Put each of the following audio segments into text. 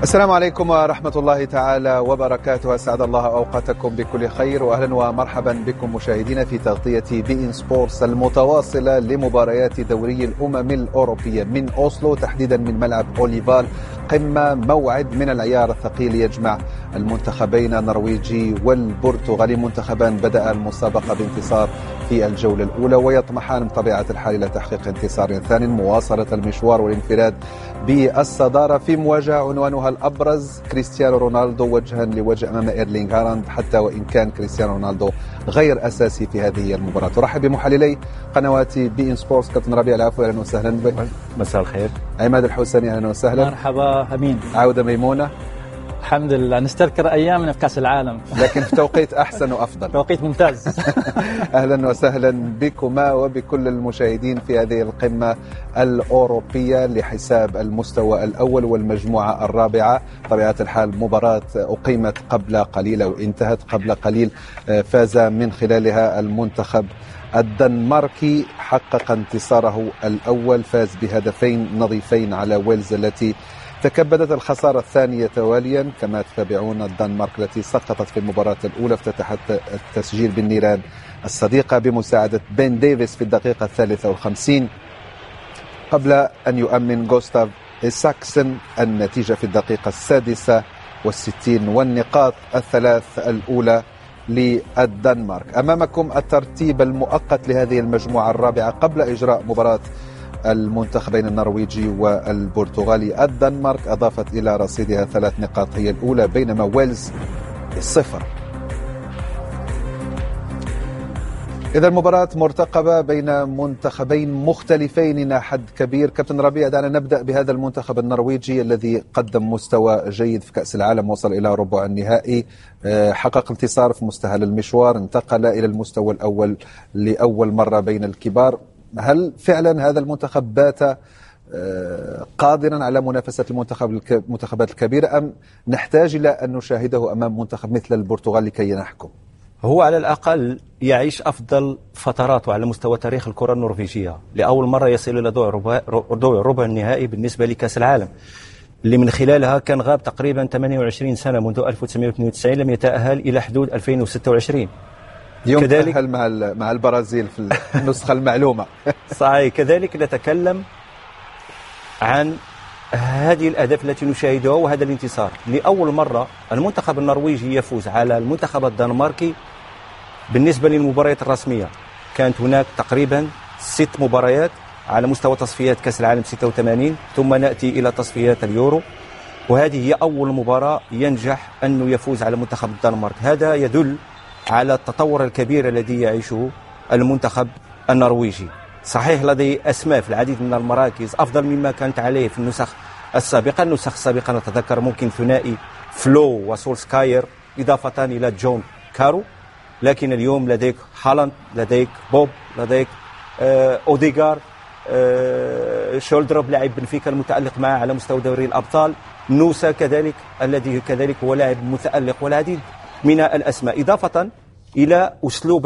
السلام عليكم ورحمة الله تعالى وبركاته. أسعد الله أوقاتكم بكل خير، وأهلا ومرحبا بكم مشاهدين في تغطية بي إن سبورتس المتواصلة لمباريات دوري الأمم الأوروبية من أوسلو، تحديدا من ملعب أوليفال. قمة، موعد من العيار الثقيل يجمع المنتخبين النرويجي والبرتغالي، منتخبان بدأ المسابقة بانتصار في الجولة الأولى ويطمحان بطبيعة الحال إلى تحقيق انتصار ثاني، مواصلة المشوار والانفراد بالصدارة في مواجهة عنوانها الأبرز كريستيانو رونالدو وجها لوجه أمام إيرلينغ هالاند، حتى وإن كان كريستيانو رونالدو غير أساسي في هذه المباراة. أرحب بمحللي قنوات بي إن سبورتس، كابتن ربيع العفو أهلا وسهلا بك. مساء الخير. عماد الحوسني أهلا وسهلا. مرحبا أمين. عودة ميمونة. الحمد لله، نستذكر أيامنا في كأس العالم لكن في توقيت أحسن وأفضل. توقيت ممتاز. أهلا وسهلا بكما وبكل المشاهدين في هذه القمة الأوروبية لحساب المستوى الأول والمجموعة الرابعة. طبيعة الحال مباراة أقيمت قبل قليل أو انتهت قبل قليل، فاز من خلالها المنتخب الدنماركي، حقق انتصاره الأول، فاز بهدفين نظيفين على ويلز التي تكبدت الخسارة الثانية تواليا. كما تتابعون الدنمارك التي سقطت في المباراة الأولى، افتتحت التسجيل بالنيران الصديقة بمساعدة بين ديفيس في الدقيقة 53 قبل أن يؤمن غوستاف إساكسن النتيجة في الدقيقة 66 والنقاط الثلاث الأولى للدنمارك. أمامكم الترتيب المؤقت لهذه المجموعة الرابعة قبل إجراء مباراة المنتخبين النرويجي والبرتغالي. الدنمارك أضافت إلى رصيدها 3 نقاط هي الأولى، بينما ويلز 0. إذا المباراة مرتقبة بين منتخبين مختلفين إلى حد كبير. كابتن ربيع، دعنا نبدأ بهذا المنتخب النرويجي الذي قدم مستوى جيد في كأس العالم، وصل إلى ربع النهائي، حقق انتصار في مستهل المشوار، انتقل إلى المستوى الأول لأول مرة بين الكبار. هل فعلا هذا المنتخب بات قادرا على منافسة المنتخبات الكبيرة، أم نحتاج إلى أن نشاهده أمام منتخب مثل البرتغال لكي نحكم؟ هو على الأقل يعيش أفضل فتراته على مستوى تاريخ الكرة النرويجية، لأول مرة يصل إلى دور ربع النهائي بالنسبة لكأس العالم، اللي من خلالها كان غاب تقريبا 28 سنة منذ 1992 لم يتأهل إلى حدود 2026. اليوم تأهل مع البرازيل في النسخة المعلومة. صحيح. كذلك نتكلم عن هذه الأهداف التي نشاهدها وهذا الانتصار. لأول مرة المنتخب النرويجي يفوز على المنتخب الدنماركي بالنسبة للمباريات الرسمية. كانت هناك تقريبا 6 مباريات على مستوى تصفيات كأس العالم 86، ثم نأتي إلى تصفيات اليورو، وهذه هي أول مباراة ينجح أنه يفوز على منتخب الدنمارك. هذا يدل على التطور الكبير الذي يعيشه المنتخب النرويجي. صحيح لديه أسماء في العديد من المراكز أفضل مما كانت عليه في النسخ السابقة. نتذكر ممكن ثنائي فلو وسولسكاير إضافة إلى جون كارو، لكن اليوم لديك هالاند، لديك بوب، لديك أوديغار، شولدروب لاعب بنفيكا المتألق معه على مستوى دوري الأبطال، نوسا كذلك الذي كذلك هو لاعب متألق، والعديد من الأسماء، إضافة إلى أسلوب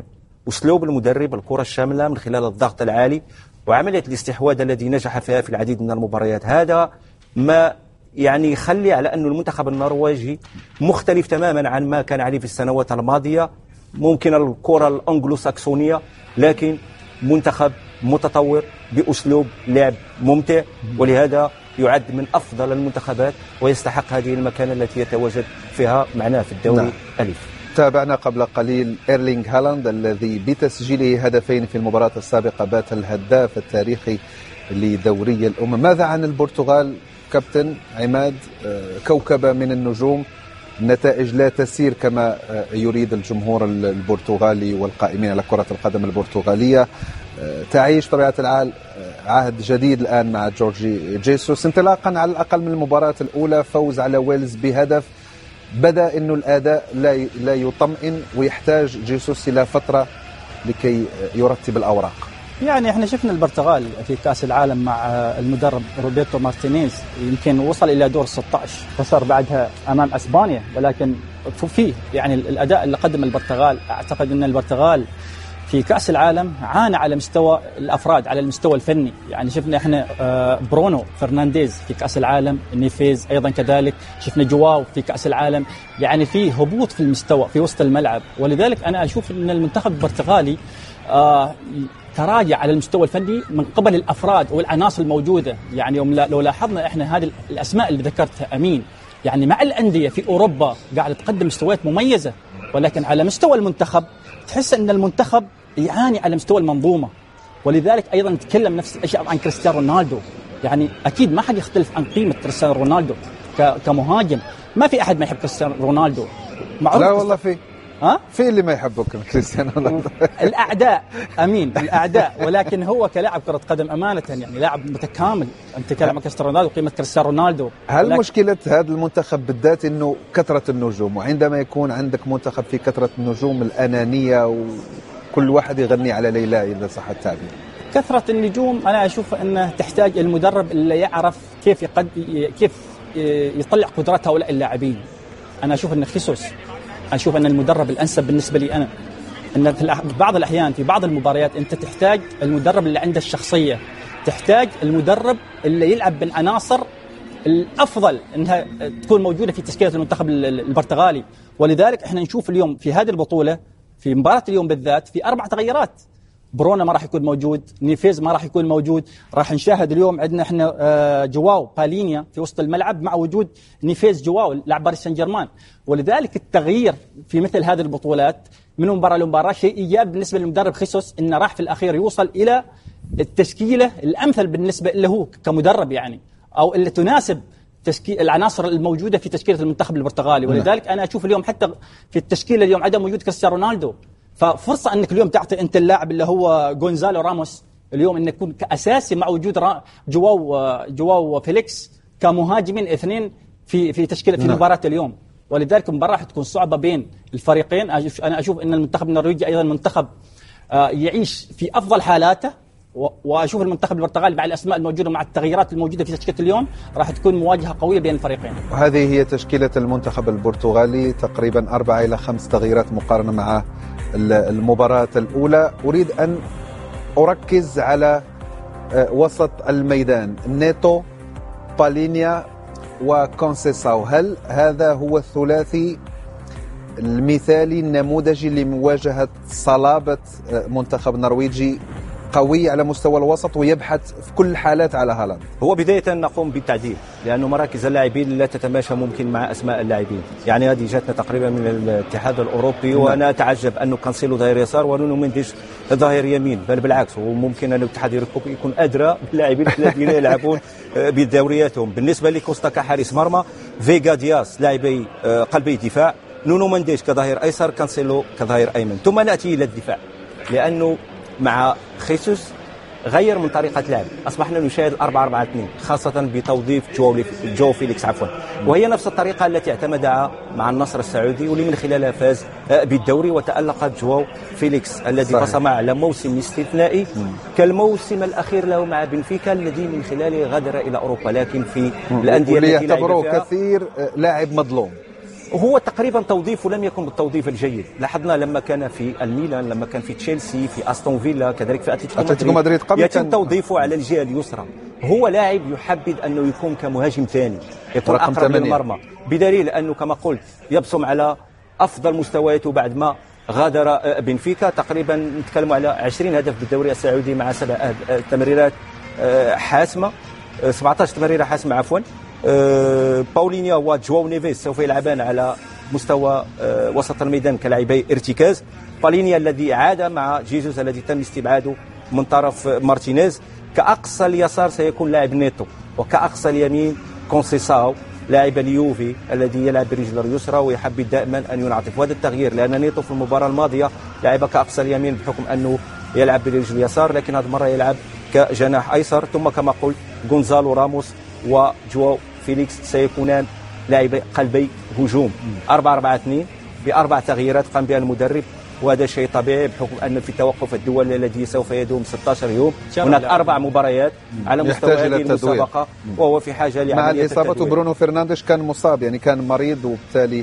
المدرب الكرة الشاملة من خلال الضغط العالي وعملية الاستحواذ الذي نجح فيها في العديد من المباريات. هذا ما يعني يخلي على أن المنتخب النرويجي مختلف تماما عن ما كان عليه في السنوات الماضية، ممكن الكرة الأنجلو ساكسونية، لكن منتخب متطور بأسلوب لعب ممتع، ولهذا يعد من أفضل المنتخبات ويستحق هذه المكانة التي يتواجد فيها معنا في الدوري ألف. تابعنا قبل قليل إيرلينغ هالاند الذي بتسجيله هدفين في المباراة السابقة بات الهداف التاريخي لدوري الأمم. ماذا عن البرتغال كابتن عماد؟ كوكبة من النجوم، النتائج لا تسير كما يريد الجمهور البرتغالي والقائمين على كرة القدم البرتغالية، تعيش طبيعة الحال عهد جديد الآن مع جورجي جيسوس، انطلاقا على الأقل من المباراة الأولى، فوز على ويلز بهدف. بدأ أنه الأداء لا يطمئن ويحتاج جيسوس إلى فترة لكي يرتب الأوراق. يعني احنا شفنا البرتغال في كأس العالم مع المدرب روبرتو مارتينيز، يمكن وصل إلى دور 16، خسر بعدها أمام أسبانيا، ولكن فيه يعني الأداء اللي قدم البرتغال، أعتقد أن البرتغال في كأس العالم عانى على مستوى الأفراد، على المستوى الفني. يعني شفنا احنا برونو فرنانديز في كأس العالم، نيفيز أيضا كذلك، شفنا جواو في كأس العالم. يعني في هبوط في المستوى في وسط الملعب، ولذلك أنا أشوف أن المنتخب البرتغالي تراجع على المستوى الفني من قبل الأفراد والعناصر الموجودة. يعني لو لاحظنا احنا هذه الأسماء اللي ذكرتها أمين، يعني مع الأندية في أوروبا قاعدة تقدم مستويات مميزة، ولكن على مستوى المنتخب تحس أن المنتخب يعاني على مستوى المنظومة. ولذلك أيضا نتكلم نفس الأشياء عن كريستيانو رونالدو. يعني أكيد ما حد يختلف عن قيمة كريستيانو رونالدو كمهاجم. ما في أحد ما يحب كريستيانو رونالدو. لا والله في اللي ما يحبك كريستيانو رونالدو. الأعداء أمين، الأعداء، ولكن هو كلاعب كرة قدم أمانة يعني لاعب متكامل. أنت تتكلم عن كريستيانو رونالدو، قيمة كريستيانو رونالدو. هل مشكلة هذا المنتخب بالذات إنه كثرة النجوم، وعندما يكون عندك منتخب في كثرة النجوم الأنانية وكل واحد يغني على ليلى إذا صح التعبير؟ كثرة النجوم أنا أشوف أنه تحتاج المدرب اللي يعرف كيف يطلع قدرات هؤلاء اللاعبين. أنا أشوف أن خيسوس، أشوف أن المدرب الأنسب بالنسبة لي أنا، أن في بعض الأحيان في بعض المباريات أنت تحتاج المدرب اللي عنده الشخصية، تحتاج المدرب اللي يلعب بالعناصر الأفضل أنها تكون موجودة في تشكيلة المنتخب البرتغالي. ولذلك إحنا نشوف اليوم في هذه البطولة في مباراة اليوم بالذات في 4 تغييرات. برونو ما راح يكون موجود، نيفيز ما راح يكون موجود، راح نشاهد اليوم عندنا احنا جواو بالينيا في وسط الملعب مع وجود نيفيز جواو لاعب باريس سان جيرمان. ولذلك التغيير في مثل هذه البطولات من مباراة لمباراة شيء إيجابي بالنسبة للمدرب خيسوس، إنه راح في الأخير يوصل إلى التشكيلة الأمثل بالنسبة له هو كمدرب يعني، أو اللي تناسب العناصر الموجودة في تشكيلة المنتخب البرتغالي. ولذلك أنا أشوف اليوم حتى في التشكيلة اليوم عدم وجود كريستيانو رونالدو، ففرصة أنك اليوم تعطي أنت اللاعب اللي هو غونزالو راموس اليوم أنك يكون كأساسي مع وجود جواو فيليكس كمهاجمين اثنين في تشكيلة في مباراة اليوم. ولذلك المباراة راح تكون صعبة بين الفريقين. أنا أشوف أن المنتخب النرويجي أيضا منتخب يعيش في أفضل حالاته، وأشوف المنتخب البرتغالي مع الأسماء الموجودة مع التغييرات الموجودة في تشكيلة اليوم راح تكون مواجهة قوية بين الفريقين. وهذه هي تشكيلة المنتخب البرتغالي، تقريبا 4 إلى 5 تغييرات مقارنة مع المباراة الأولى. أريد أن أركز على وسط الميدان، نيتو، بالينيا وكونسيساو. هل هذا هو الثلاثي المثالي النموذجي لمواجهة صلابة منتخب نرويجي قوي على مستوى الوسط ويبحث في كل الحالات على هالاند؟ هو بداية نقوم بالتعديل، لأنه مراكز اللاعبين لا تتماشى ممكن مع أسماء اللاعبين. يعني هذه جاتنا تقريبا من الاتحاد الأوروبي، وأنا أتعجب أنه كانسيلو ظهير يسار ونونو مينديش ظهير يمين، بل بالعكس وممكن أن الاتحاد الأوروبي يكون أدرى باللاعبين الذين يلعبون بدورياتهم. بالنسبة لكوستا كحارس مرمى، فيغا دياس لاعبي قلبي دفاع، نونو مينديش كظهير أيسر، كانسيلو كظهير أيمن. ثم نأتي إلى الدفاع، لأنه مع خيسوس غير من طريقة لعب، أصبحنا نشاهد 4-4-2 خاصة بتوظيف جو فيليكس وهي نفس الطريقة التي اعتمدها مع النصر السعودي واللي من خلالها فاز بالدوري، وتألقت جو فيليكس الذي بصم على موسم استثنائي كالموسم الأخير له مع بنفيكا الذي من خلاله غادر إلى أوروبا. لكن في الأندية التي يعتبروه كثير لاعب مظلوم، هو تقريبا توظيفه لم يكن بالتوظيف الجيد. لاحظنا لما كان في الميلان، لما كان في تشيلسي، في أستون فيلا، كذلك في أتلتيكو مدريد يتم توظيفه على الجهة اليسرى. هو لاعب يحبذ أنه يكون كمهاجم ثاني، يكون أقرب للمرمى، بدليل أنه كما قلت يبصم على أفضل مستوياته بعد ما غادر بنفيكا. تقريبا نتكلم على 20 هدف بالدوري السعودي مع 7 تمريرات حاسمة، 17 تمريرة حاسمة عفوا. باولينيا وجواو نيفيز سوف يلعبان على مستوى وسط الميدان كلاعبي ارتكاز. بالينيا الذي عاد مع جيزوس الذي تم استبعاده من طرف مارتينيز. كأقصى اليسار سيكون لاعب نيتو، وكأقصى اليمين كونسيساو لاعب اليوفي الذي يلعب برجل اليسرى ويحب دائما أن ينعطف. وهذا التغيير لأن نيتو في المباراة الماضية لعب كأقصى اليمين بحكم أنه يلعب برجل اليسار، لكن هذه المرة يلعب كجناح أيسر. ثم كما قلت غونزالو راموس وجواو فيليكس سيكونان لاعبي قلبي هجوم. 4-4-2 ب4 تغييرات قام بها المدرب، وهذا شيء طبيعي بحكم أن في التوقف الدولي الذي سوف يدوم 16 يوم هناك 4 مباريات على مستوى هذه المسابقة، وهو في حاجة مع الإصابة. برونو فرنانديش كان مصاب، يعني كان مريض، وبالتالي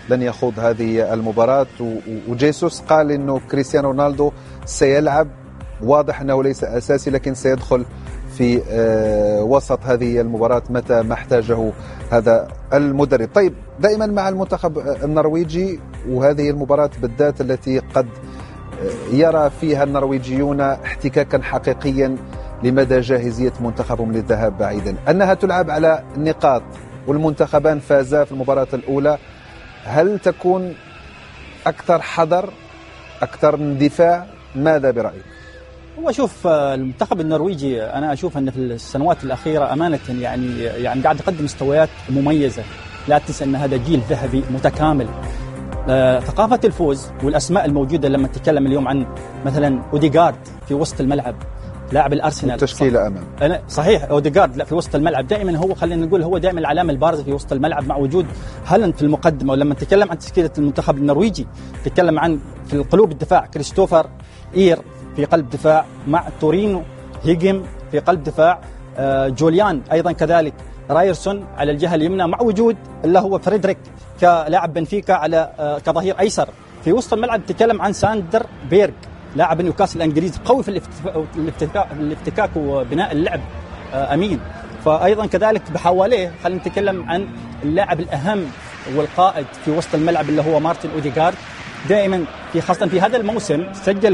لن يخوض هذه المباراة. وجيسوس قال إنه كريستيانو رونالدو سيلعب، واضح أنه ليس أساسي لكن سيدخل في وسط هذه المباراة متى ما احتاجه هذا المدرب. طيب، دائما مع المنتخب النرويجي وهذه المباراة بالذات التي قد يرى فيها النرويجيون احتكاكا حقيقيا لمدى جاهزية منتخبهم للذهاب بعيدا، أنها تلعب على النقاط والمنتخبان فازا في المباراة الأولى. هل تكون أكثر حذر، أكثر اندفاع؟ ماذا برأيك؟ هو شوف، المنتخب النرويجي أنا أشوف أن في السنوات الأخيرة أمانة يعني قاعد يقدم مستويات مميزة. لا تنسى أن هذا جيل ذهبي متكامل. ثقافة الفوز والأسماء الموجودة لما نتكلم اليوم عن مثلا أوديغارد في وسط الملعب، لاعب الأرسنال، تشكيلة أمام. أنا صحيح أوديغارد في وسط الملعب دائما هو، خلينا نقول هو دائما العلامة البارزة في وسط الملعب مع وجود هالاند في المقدمة. ولما نتكلم عن تشكيلة المنتخب النرويجي نتكلم عن في القلوب الدفاع كريستوفر إير في قلب دفاع مع تورينو هيجم في قلب دفاع، جوليان أيضا كذلك، رايرسون على الجهة اليمنى مع وجود اللي هو فريدريك كلاعب بنفيكا على كظهير أيسر. في وسط الملعب تتكلم عن ساندر بيرغ لاعب نيوكاسل الانجليزي قوي في الافتكاك وبناء اللعب امين. فايضا كذلك بحواليه خلينا نتكلم عن اللاعب الاهم والقائد في وسط الملعب اللي هو مارتن أوديغارد. دائما في خاصه في هذا الموسم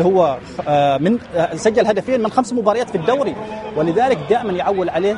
سجل هدفين من 5 مباريات في الدوري، ولذلك دائما يعول عليه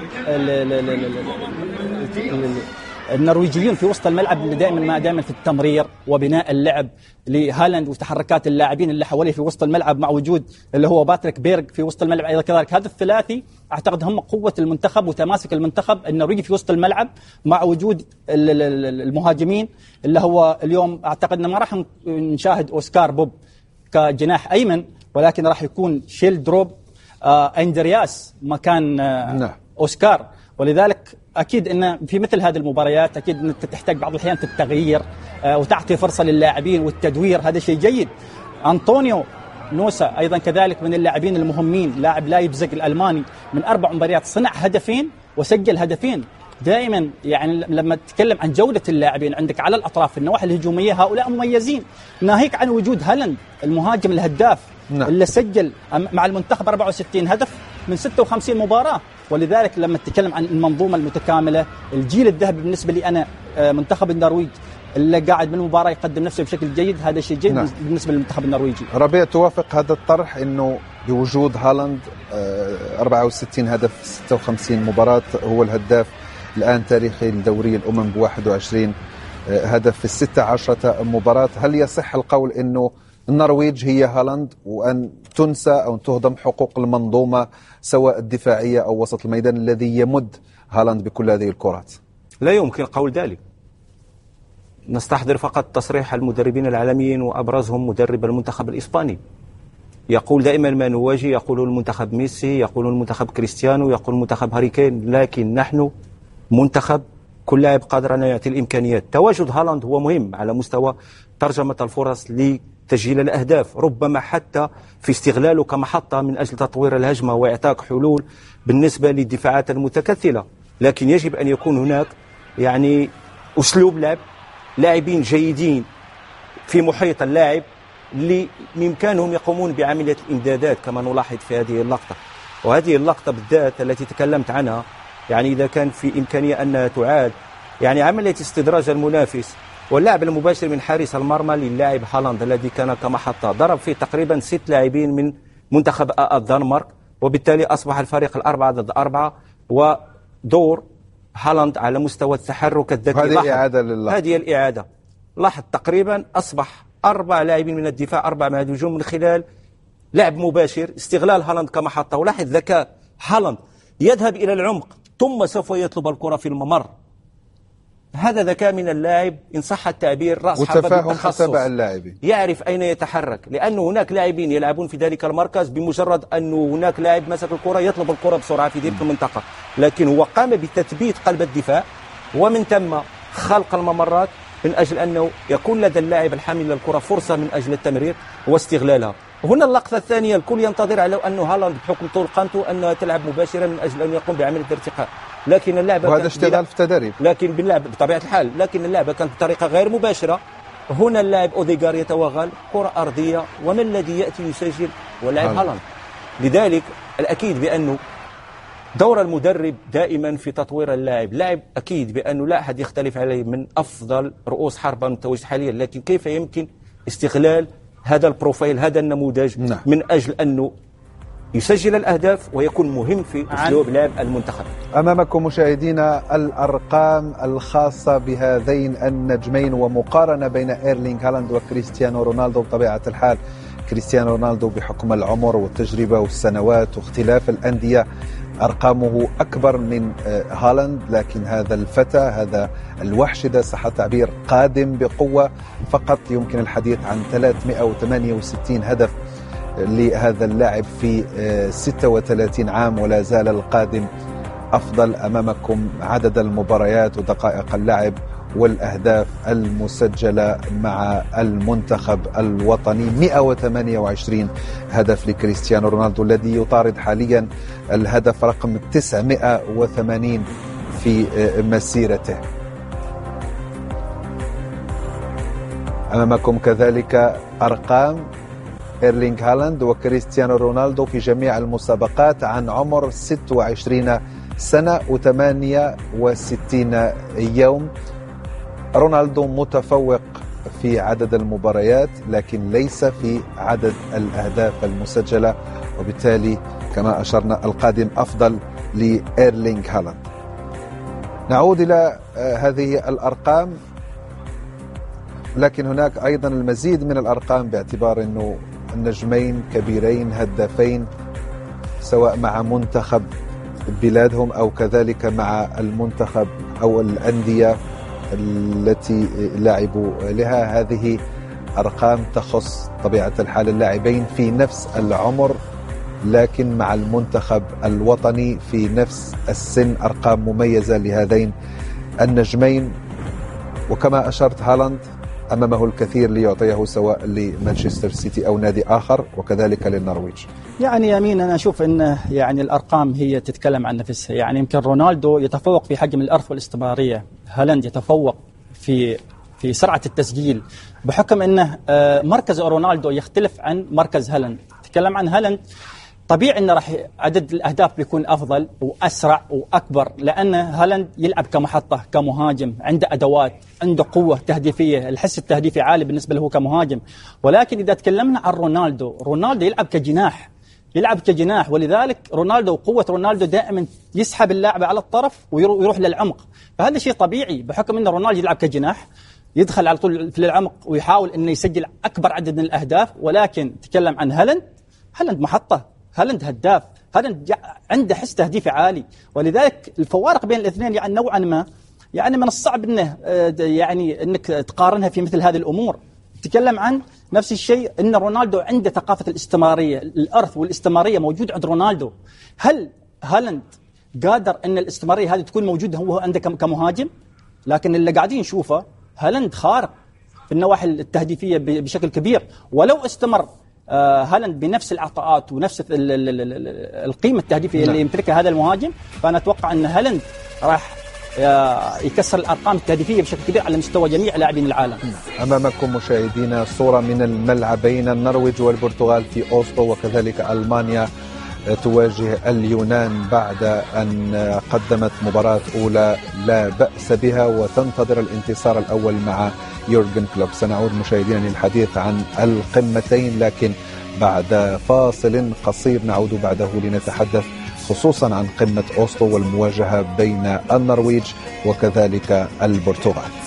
النرويجيين في وسط الملعب اللي دائما في التمرير وبناء اللعب لهالاند وتحركات اللاعبين اللي حواليه في وسط الملعب مع وجود اللي هو باتريك بيرغ في وسط الملعب ايضا كذلك. هذا الثلاثي اعتقد هم قوة المنتخب وتماسك المنتخب النرويجي في وسط الملعب مع وجود المهاجمين اللي هو اليوم اعتقد ما راح نشاهد اوسكار بوب كجناح ايمن، ولكن راح يكون شيلدروب اندرياس مكان اوسكار. ولذلك أكيد أن في مثل هذه المباريات أكيد أنك تحتاج بعض الأحيان في التغيير وتعطي فرصة للاعبين والتدوير، هذا شيء جيد. أنطونيو نوسا أيضا كذلك من اللاعبين المهمين، لاعب لايبزيغ الألماني من 4 مباريات صنع هدفين وسجل هدفين. دائما يعني لما تتكلم عن جودة اللاعبين عندك على الأطراف في النواحي الهجومية هؤلاء مميزين، ناهيك عن وجود هالاند المهاجم الهداف اللي سجل مع المنتخب 64 هدف من 56 مباراة. ولذلك لما تتكلم عن المنظومة المتكاملة، الجيل الذهبي بالنسبة لي أنا منتخب النرويج اللي قاعد بالمباراة يقدم نفسه بشكل جيد، هذا شيء جيد بالنسبة للمنتخب النرويجي. ربيع، توافق هذا الطرح أنه بوجود هالاند 64 هدف 56 مباراة هو الهداف الآن تاريخي لدوري الأمم ب21 هدف في 16 مباراة، هل يصح القول أنه النرويج هي هالاند وأن تنسى أو تهضم حقوق المنظومة سواء الدفاعية أو وسط الميدان الذي يمد هالاند بكل هذه الكرات؟ لا يمكن قول ذلك. نستحضر فقط تصريح المدربين العالميين وأبرزهم مدرب المنتخب الإسباني، يقول دائما ما نواجه، يقول المنتخب ميسي، يقول المنتخب كريستيانو، يقول المنتخب هاري كين، لكن نحن منتخب كل لاعب قادر أن يعطي الإمكانيات. تواجد هالاند هو مهم على مستوى ترجمة الفرص لتسجيل الأهداف، ربما حتى في استغلاله كمحطة من أجل تطوير الهجمة وإعطاء حلول بالنسبة للدفاعات المتكتلة. لكن يجب أن يكون هناك يعني أسلوب لعب، لاعبين جيدين في محيط اللاعب اللي بإمكانهم يقومون بعملية الإمدادات كما نلاحظ في هذه اللقطة. وهذه اللقطة بالذات التي تكلمت عنها، يعني إذا كان في إمكانية أنها تعاد، يعني عملية استدراج المنافس واللعب المباشر من حارس المرمى للاعب هالاند الذي كان كمحطة، ضرب فيه تقريبا 6 لاعبين من منتخب الدنمارك، وبالتالي أصبح الفريق 4 ضد 4، ودور هالاند على مستوى التحرك الذكي. هذه الإعادة لاحظ تقريبا أصبح 4 لاعبين من الدفاع 4 من الهجوم من خلال لعب مباشر، استغلال هالاند كمحطة. ولاحظ ذكاء هالاند، يذهب إلى العمق ثم سوف يطلب الكرة في الممر. هذا ذكاء من اللاعب إن صح التعبير، رأس حربة بالتخصص، يعرف أين يتحرك، لأن هناك لاعبين يلعبون في ذلك المركز بمجرد أنه هناك لاعب مسك الكرة يطلب الكرة بسرعة في تلك المنطقة، لكن هو قام بتثبيت قلب الدفاع ومن ثم خلق الممرات من أجل أنه يكون لدى اللاعب الحامل للكرة فرصة من أجل التمرير واستغلالها. هنا اللقطة الثانية الكل ينتظر على أنه هالاند بحكم طول قامته أنها تلعب مباشرا من أجل أن يقوم بعملية الارتقاء، لكن اللعبة وهذا اشتغال في التدريب، لكن باللعب بطبيعة الحال، لكن اللعبة كانت بطريقة غير مباشرة هنا اللاعب أوديغار يتوغل، كرة أرضية، ومن الذي يأتي يسجل؟ واللاعب هالاند. لذلك الأكيد بأنه دور المدرب دائما في تطوير اللاعب. لاعب أكيد بأنه لا أحد يختلف عليه من أفضل رؤوس حربة المتواجد حاليا، لكن كيف يمكن استغلال هذا البروفايل، هذا النموذج، من أجل أنه يسجل الأهداف ويكون مهم في أسلوب لعب المنتخب. أمامكم مشاهدينا الأرقام الخاصة بهذين النجمين ومقارنة بين إيرلينغ هالاند وكريستيانو رونالدو. بطبيعة الحال كريستيانو رونالدو بحكم العمر والتجربة والسنوات واختلاف الأندية أرقامه أكبر من هالاند، لكن هذا الفتى، هذا الوحش إذا صح التعبير، قادم بقوة. فقط يمكن الحديث عن 368 هدف لهذا اللاعب في 36 عام، ولا زال القادم أفضل. أمامكم عدد المباريات ودقائق اللعب والأهداف المسجلة مع المنتخب الوطني. 128 هدف لكريستيانو رونالدو الذي يطارد حاليا الهدف رقم 980 في مسيرته. أمامكم كذلك أرقام إيرلينغ هالاند وكريستيانو رونالدو في جميع المسابقات عن عمر 26 سنة و68 يوم. رونالدو متفوق في عدد المباريات لكن ليس في عدد الأهداف المسجلة، وبالتالي كما أشرنا القادم أفضل لإيرلينغ هالاند. نعود إلى هذه الأرقام، لكن هناك أيضا المزيد من الأرقام باعتبار أنه النجمين كبيرين هدافين سواء مع منتخب بلادهم أو كذلك مع المنتخب أو الأندية التي لعبوا لها. هذه أرقام تخص طبيعة الحال اللاعبين في نفس العمر لكن مع المنتخب الوطني في نفس السن. أرقام مميزة لهذين النجمين، وكما أشرت هالاند أمامه الكثير ليعطيه سواء لمانشستر سيتي أو نادي آخر وكذلك للنرويج. يعني يمين أنا أشوف أن يعني الأرقام هي تتكلم عن نفسها. يعني يمكن رونالدو يتفوق في حجم الأرض والاستمرارية، هالاند يتفوق في سرعة التسجيل بحكم أنه مركز رونالدو يختلف عن مركز هالاند. تتكلم عن هالاند طبيعي أنه راح عدد الأهداف بيكون أفضل وأسرع وأكبر، لأن هالاند يلعب كمحطة كمهاجم، عنده أدوات، عنده قوة تهديفية، الحس التهديفي عالي بالنسبة له كمهاجم. ولكن إذا تكلمنا عن رونالدو يلعب كجناح، ولذلك قوة رونالدو دائما يسحب اللاعب على الطرف ويروح للعمق. فهذا شيء طبيعي بحكم أن رونالدو يلعب كجناح، يدخل على طول في العمق ويحاول أنه يسجل أكبر عدد من الأهداف. ولكن تكلم عن هالاند محطة، هالاند هداف، هالاند عنده حس تهديفي عالي. ولذلك الفوارق بين الاثنين يعني نوعا ما يعني من الصعب انه يعني انك تقارنها في مثل هذه الامور. تكلم عن نفس الشيء ان رونالدو عنده ثقافة الاستمرارية، الارث والاستمرارية موجود عند رونالدو. هل هالاند قادر ان الاستمرارية هذه تكون موجودة هو عنده كمهاجم؟ لكن اللي قاعدين نشوفه هالاند خارق في النواحي التهديفية بشكل كبير. ولو استمر هالاند بنفس العطاءات ونفس القيمة التهديفية اللي يمتلكها هذا المهاجم، فأنا أتوقع أن هالاند راح يكسر الأرقام التهديفية بشكل كبير على مستوى جميع لاعبين العالم. أمامكم مشاهدينا صورة من الملعبين النرويج والبرتغال في أوسلو، وكذلك ألمانيا تواجه اليونان بعد أن قدمت مباراة أولى لا بأس بها وتنتظر الانتصار الأول مع يورغن كلوب. سنعود مشاهدينا للحديث عن القمتين لكن بعد فاصل قصير نعود بعده لنتحدث خصوصا عن قمة أوسلو والمواجهة بين النرويج وكذلك البرتغال.